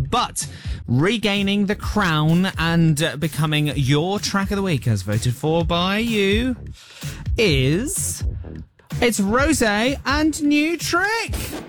But regaining the crown and becoming your track of the week, as voted for by you, it's Rosé and New Trick.